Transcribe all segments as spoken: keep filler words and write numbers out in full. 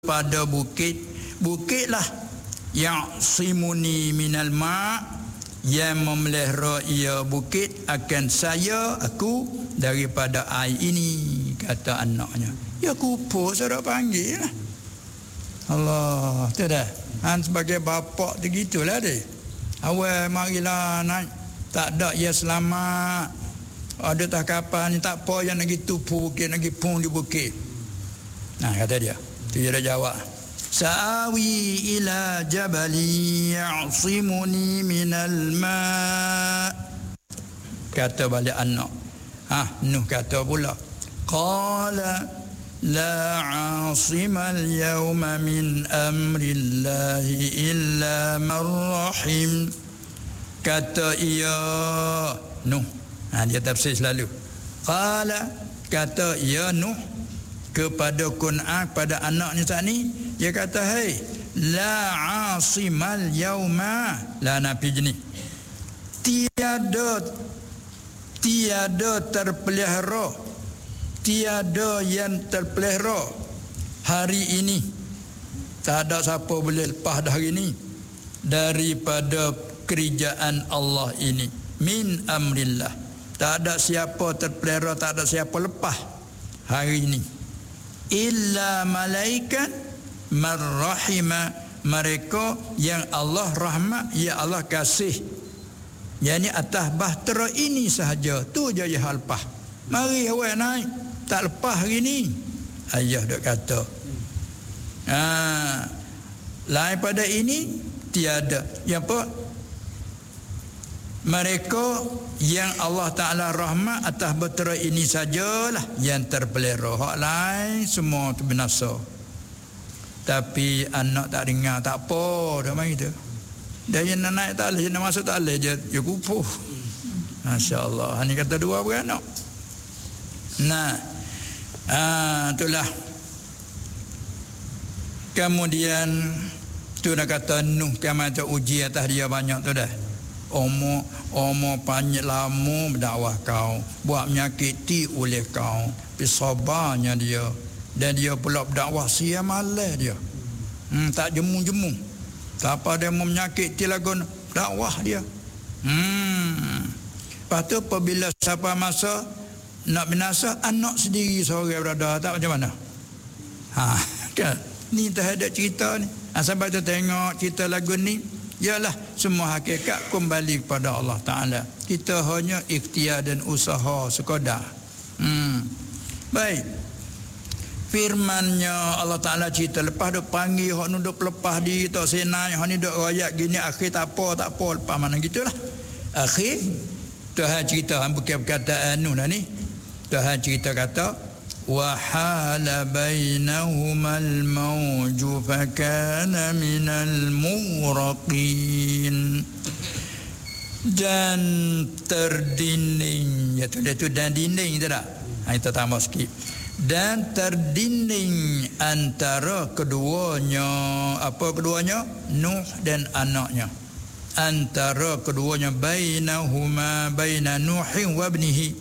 pada bukit, bukitlah yang simuni minal ma, yang memelihara ia bukit akan saya aku daripada air ini, kata anaknya. Ya kupu sudah panggil lah. Allah, tu dah. Han sebagai bapak tu gitulah dia. Awal marilah naik, tak ada ya selamat. Ada tak kapan ni tak apa yang nak gitu bukit, nak pun di bukit. Nah, kata dia. Tu dia dah jawab. Sa'awi ila jabali ya'simuni minal ma'. Kata balik anak. Ah, Nuh kata pula. Qala la 'asimal yawma min amrillahi illa man rahim. Kata ia Nuh. Ha, dia tafsir selalu. Qala, kata ia Nuh kepada kun'ah, pada anaknya saat ni, dia kata, hei, la 'asimal yawma, la nafi jenis, tiada tiada terpelihara, tiada yang terpelihara hari ini, tak ada siapa boleh lepas dah hari ini daripada kerajaan Allah ini, min amrillah, tak ada siapa terpelihara, tak ada siapa lepas hari ini, illa malaikat marrahima, mereka yang Allah rahmat, ya Allah kasih, yakni atas bahtera ini sahaja, tu je yang lepas. Mari awak naik, tak lepas hari ni, ayah dok kata. Ha, lain pada ini tiada. Yang apa? Mereka yang Allah Ta'ala rahmat atas bahtera ini sajalah yang terpelihara. Hak lain semua tu binasa. Tapi anak tak dengar, tak apa dah main tu. Dia yang nak naik tak boleh, yang nak masuk tak boleh, dia, dia kupuh. Masya Allah. Ini kata dua beranak. Nah, ah, itulah. Kemudian tu dah kata Nuh, kamu tu uji atas dia banyak tu dah. Umur umur panjang lama berdakwah kau, buat menyakiti oleh kau, tapi sabarnya dia, dan dia pula berdakwah siang malam dia. Hmm, tak jemu-jemu. Tak apa dia mau menyakiti lagu dakwah dia. Hmm. Lepas tu apabila siapa masa nak binasa, anak sendiri seorang berada, tak macam mana? Ha, kan? Ni tak ada cerita ni. Ha, sampai tu tengok cerita lagu ni, ialah semua hakikat kembali kepada Allah Ta'ala. Kita hanya ikhtiar dan usaha sekadar. Hmm. Baik. Firmannya Allah Ta'ala cerita, lepas dia panggil hak ni duk lepas di tak senai, hak ni duk royak gini, akhir tak apa tak apa, lepas mana gitulah. Akhir Tuhan cerita, bukan perkataan Nuh dah ni. Tuhan cerita kata, wa hala bainahumal mawju fakana minal mughraqin, dan terdinding, ya tu dia tu, dan dinding tu tak? Ha, kita tambah sikit. Dan terdinding antara keduanya, apa keduanya? Nuh dan anaknya. Antara keduanya, bainahuma baina Nuhin wa ibnihi,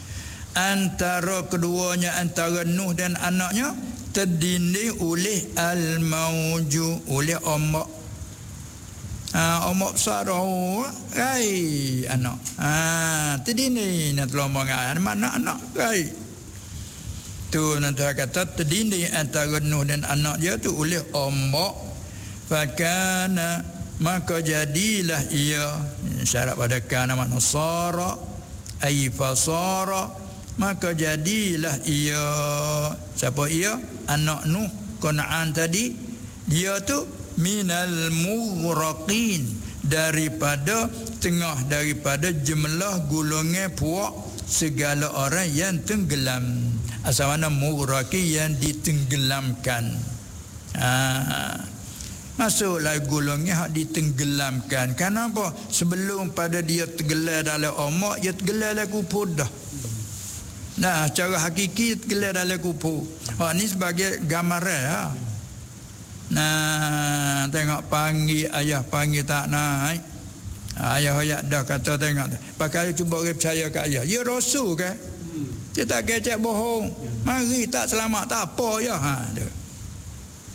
antara keduanya, antara Nuh dan anaknya, terdinding oleh al-mawju, oleh ombak. Ha, ombak besar dah, rai anak. Ha, terdinding nak telombang mana anak rai. Tu nanti kata terdinding antara Nuh dan anak dia tu oleh ombak. Fakana, maka jadilah ia, syarat pada kana makna sara, ai fasara, maka jadilah ia. Siapa ia? Anak Nuh, Kanaan tadi, dia tu minal mughraqin, daripada tengah daripada jumlah golongan puak segala orang yang tenggelam. Asal mana mughraqi, yang ditenggelamkan. Ha, masuklah golongan hak ditenggelamkan. Kenapa? Sebelum pada dia tenggelam dalam ombak, dia tenggelam dalam kubur dah. Nah, cara hakiki tenggelam dalam kubur. Hak ni sebagai gambaran. Ha? Nah, tengok panggil ayah, panggil tak naik. Ayah-ayah dah kata tengok. Pakai cuba orang percaya kat ayah. Ya rasul kan? Dia tak kecek bohong. Mari tak selamat tak apa ya. Ha,